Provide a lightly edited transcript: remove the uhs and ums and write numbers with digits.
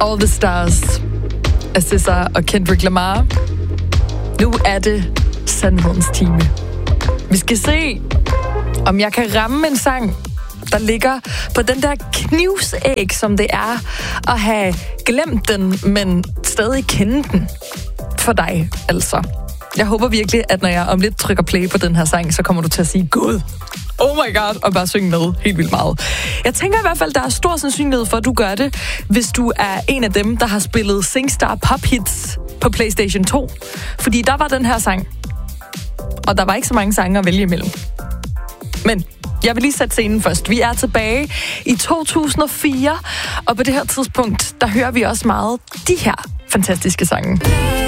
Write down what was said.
All the Stars af SZA og Kendrick Lamar. Nu er det sandhedens time. Vi skal se, om jeg kan ramme en sang, der ligger på den der knivsæg, som det er at have glemt den, men stadig kende den for dig, altså. Jeg håber virkelig, at når jeg om lidt trykker play på den her sang, så kommer du til at sige, Gud, oh my god, og bare synge med helt vildt meget. Jeg tænker i hvert fald, der er stor sandsynlighed for, at du gør det, hvis du er en af dem, der har spillet SingStar Pop Hits på PlayStation 2. Fordi der var den her sang, og der var ikke så mange sange at vælge imellem. Men jeg vil lige sætte scenen først. Vi er tilbage i 2004, og på det her tidspunkt, der hører vi også meget de her fantastiske sange.